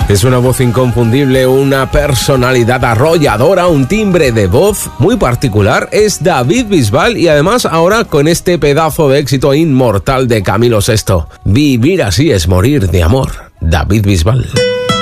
Es una voz inconfundible, una personalidad arrolladora, un timbre de voz muy particular. Es David Bisbal y además ahora con este pedazo de éxito inmortal de Camilo VI. Vivir así es morir de amor. David Bisbal.